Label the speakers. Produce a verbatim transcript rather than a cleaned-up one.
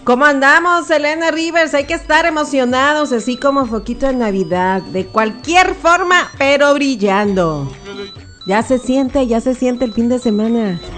Speaker 1: ¿Cómo andamos, Elena Rivers? Hay que estar emocionados, así como foquito de Navidad, de cualquier forma, pero brillando. Ya se siente, ya se siente el fin de semana.